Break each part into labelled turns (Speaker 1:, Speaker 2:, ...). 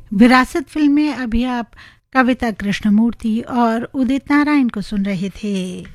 Speaker 1: विरासत फिल्म में अभी आप कविता कृष्णमूर्ति और उदित नारायण को सुन रहे थे।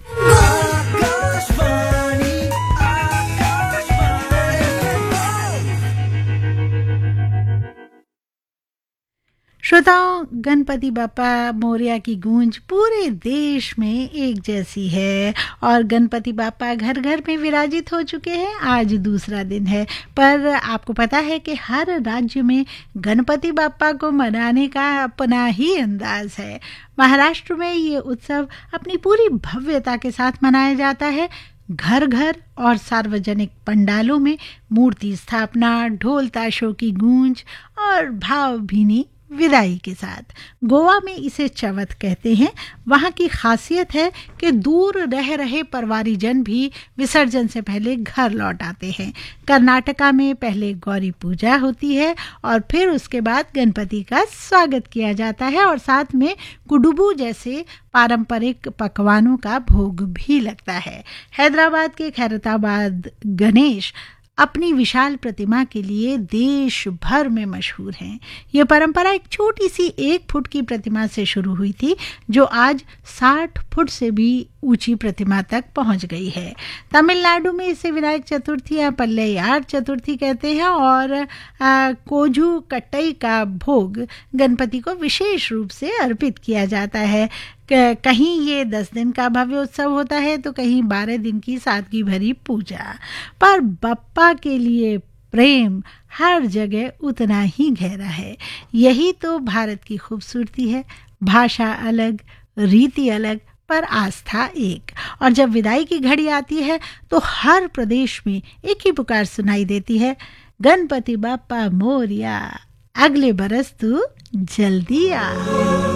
Speaker 1: श्रोताओं, गणपति बप्पा मोरया की गूंज पूरे देश में एक जैसी है और गणपति बप्पा घर घर में विराजित हो चुके हैं। आज दूसरा दिन है, पर आपको पता है कि हर राज्य में गणपति बप्पा को मनाने का अपना ही अंदाज है। महाराष्ट्र में ये उत्सव अपनी पूरी भव्यता के साथ मनाया जाता है। घर घर और सार्वजनिक पंडालों में मूर्ति स्थापना, ढोल ताशों की गूंज और भावभीनी विदाई के साथ। गोवा में इसे चवथ कहते हैं। वहाँ की खासियत है कि दूर रह रहे परिवारीजन भी विसर्जन से पहले घर लौट आते हैं। कर्नाटका में पहले गौरी पूजा होती है और फिर उसके बाद गणपति का स्वागत किया जाता है और साथ में कुडुबू जैसे पारंपरिक पकवानों का भोग भी लगता है। हैदराबाद के खैरताबाद गणेश अपनी विशाल प्रतिमा के लिए देश भर में मशहूर हैं। ये परंपरा एक छोटी सी 1 फुट की प्रतिमा से शुरू हुई थी, जो आज 60 फुट से भी ऊंची प्रतिमा तक पहुंच गई है। तमिलनाडु में इसे विनायक चतुर्थी या पल्लैयार चतुर्थी कहते हैं और कोजू कट्टई का भोग गणपति को विशेष रूप से अर्पित किया जाता है। कहीं ये 10 दिन का भव्य उत्सव होता है तो कहीं 12 दिन की सादगी भरी पूजा। पर बप्पा के लिए प्रेम हर जगह उतना ही गहरा है। यही तो भारत की खूबसूरती है। भाषा अलग, रीति अलग, पर आस्था एक। और जब विदाई की घड़ी आती है तो हर प्रदेश में एक ही पुकार सुनाई देती है, गणपति बप्पा मोरया, अगले बरस तू जल्दी आ।